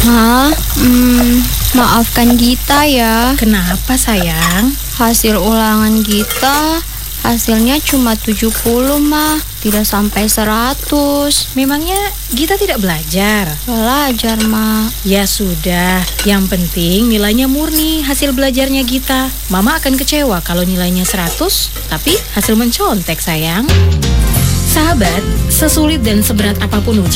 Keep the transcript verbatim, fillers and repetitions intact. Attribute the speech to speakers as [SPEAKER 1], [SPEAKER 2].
[SPEAKER 1] Hah? Hmm, maafkan Gita ya.
[SPEAKER 2] Kenapa sayang?
[SPEAKER 1] Hasil ulangan Gita hasilnya cuma tujuh puluh, Ma. Tidak sampai seratus.
[SPEAKER 2] Memangnya Gita tidak belajar?
[SPEAKER 1] Belajar, Ma.
[SPEAKER 2] Ya sudah, yang penting nilainya murni hasil belajarnya Gita. Mama akan kecewa kalau nilainya seratus, tapi hasil mencontek sayang. Sahabat, sesulit dan seberat apapun ujian